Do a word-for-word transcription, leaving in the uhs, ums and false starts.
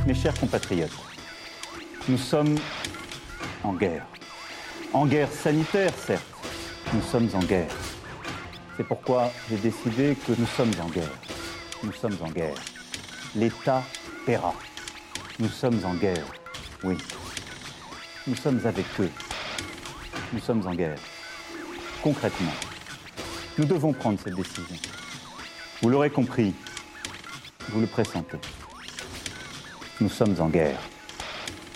Mes chers compatriotes, nous sommes en guerre. En guerre sanitaire, certes. Nous sommes en guerre. C'est pourquoi j'ai décidé que nous sommes en guerre. Nous sommes en guerre. L'État paiera. Nous sommes en guerre. Oui. Nous sommes avec eux. Nous sommes en guerre. Concrètement, nous devons prendre cette décision. Vous l'aurez compris, vous le pressentez. Nous sommes en guerre.